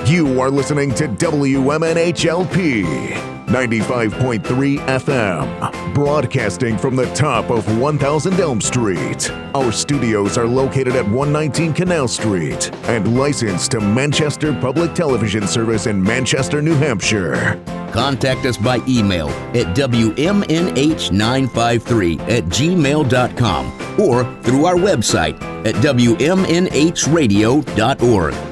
You are listening to WMNHLP 95.3 FM, broadcasting from the top of 1000 Elm Street. Our studios are located at 119 Canal Street and licensed to Manchester Public Television Service in Manchester, New Hampshire. Contact us by email at WMNH953@gmail.com or through our website at WMNHradio.org.